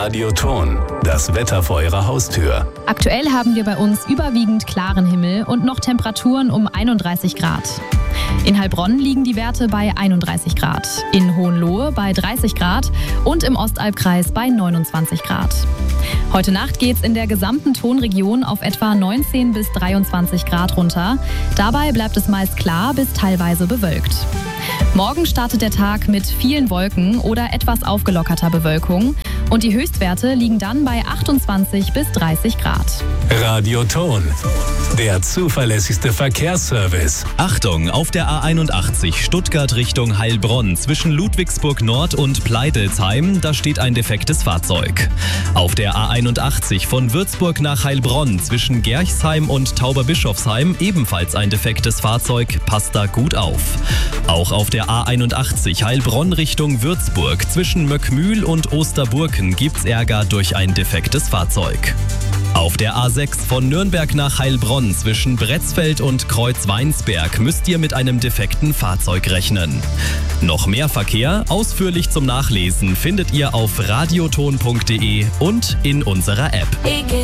Radioton, das Wetter vor Ihrer Haustür. Aktuell haben wir bei uns überwiegend klaren Himmel und noch Temperaturen um 31 Grad. In Heilbronn liegen die Werte bei 31 Grad, in Hohenlohe bei 30 Grad und im Ostalbkreis bei 29 Grad. Heute Nacht geht's in der gesamten Tonregion auf etwa 19 bis 23 Grad runter. Dabei bleibt es meist klar bis teilweise bewölkt. Morgen startet der Tag mit vielen Wolken oder etwas aufgelockerter Bewölkung und die Höchstwerte liegen dann bei 28 bis 30 Grad. Radioton, der zuverlässigste Verkehrsservice. Achtung, auf der A81 Stuttgart Richtung Heilbronn zwischen Ludwigsburg Nord und Pleidelsheim, da steht ein defektes Fahrzeug. Auf der A81 von Würzburg nach Heilbronn zwischen Gerchsheim und Tauberbischofsheim ebenfalls ein defektes Fahrzeug, passt da gut auf. Auch auf der A81 Heilbronn Richtung Würzburg zwischen Möckmühl und Osterburken gibt's Ärger durch ein defektes Fahrzeug. Auf der A6 von Nürnberg nach Heilbronn zwischen Bretzfeld und Kreuzweinsberg müsst ihr mit einem defekten Fahrzeug rechnen. Noch mehr Verkehr, ausführlich zum Nachlesen, findet ihr auf radioton.de und in unserer App.